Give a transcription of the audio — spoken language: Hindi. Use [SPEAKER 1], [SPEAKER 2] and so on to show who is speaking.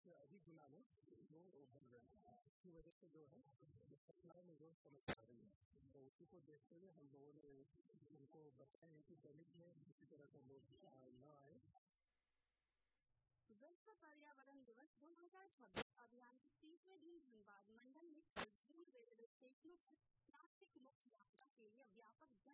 [SPEAKER 1] से अधिक गुना में वो बढ़ रहे हैं। इसकी वजह से जो है सरकार में जो समस्या आ रही है, तो उसी को देखते हुए हम लोगों ने उनको बताया है कि दैनिक में किसी तरह का लोग न आए।
[SPEAKER 2] विश्व पर्यावरण दिवस 2026 अभियान के 30वें दिन धनबाद मंडल में कल 2 रेलवे स्टेशनों पर प्लास्टिक मुक्त यात्रा के लिए व्यापक